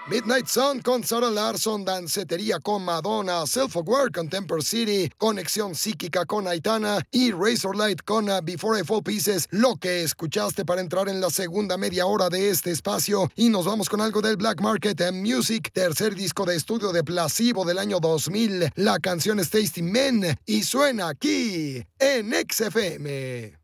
Midnight Sun con Sarah Larson, Dancetería con Madonna, Self-Aware con Temper City, Conexión Psíquica con Aitana y Razorlight con Before I Fall Pieces, lo que escuchaste para entrar en la segunda media hora de este espacio. Y nos vamos con algo del Black Market Music, tercer disco de estudio de Placebo del año 2000. La canción es Tasty Men y suena aquí en XFM.